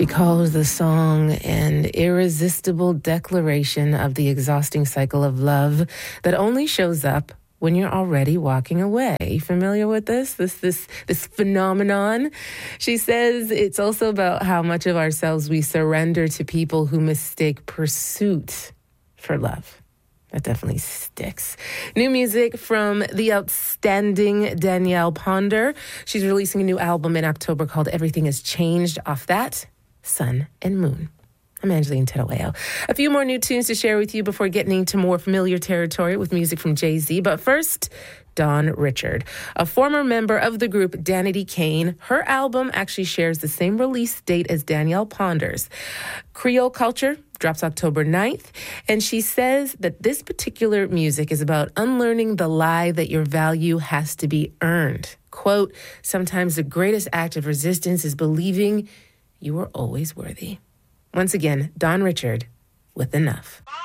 She calls the song an irresistible declaration of the exhausting cycle of love that only shows up when you're already walking away. You familiar with this phenomenon? She says it's also about how much of ourselves we surrender to people who mistake pursuit for love. That definitely sticks. New music from the outstanding Danielle Ponder. She's releasing a new album in October called Everything Has Changed. Off that, Sun and Moon. I'm Angeline Tedaleo. A few more new tunes to share with you before getting into more familiar territory with music from Jay-Z. But first, Dawn Richard, a former member of the group Danity Kane. Her album actually shares the same release date as Danielle Ponder's. Creole Culture drops October 9th, and she says that this particular music is about unlearning the lie that your value has to be earned. Quote, sometimes the greatest act of resistance is believing you are always worthy. Once again, Dawn Richard with Enough.